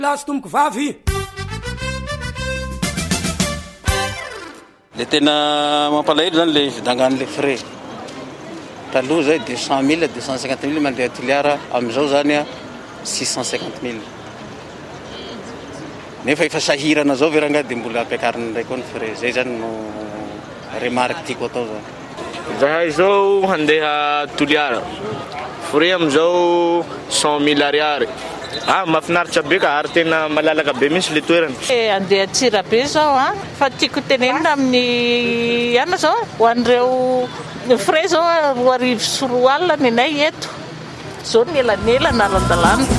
Lasy tomboko vavy. Le tena mampalahelo zany le vidangan'le frais. Taloha zay 200 000 250 000 mandeha tiliara, amizao zany 650 000. Nefa efa sahirana zao veranga dia mbola ampiakariny ndray koa ny frais. Zay zany no remarque tiako atao zany. Zahay zao handeha toliara, frais amizao 100 000 ariary. Mahafinaritra be ka ary tena malalaka be misy le toerana. Andeha Antsirabe zao fa tiako tenenina amin'ny ana zao ho an'ireo frais zao 2 arivo sy 4 alina ny anay eto. Zao ny elanelana alan-dalàna.